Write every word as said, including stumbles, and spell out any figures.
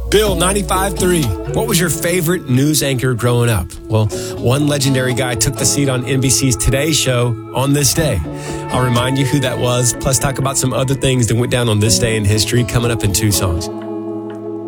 Bill, ninety-five three. What was your favorite news anchor growing up? Well, one legendary guy took the seat on N B C's Today Show on this day. I'll remind you who that was, plus talk about some other things that went down on this day in history coming up in two songs.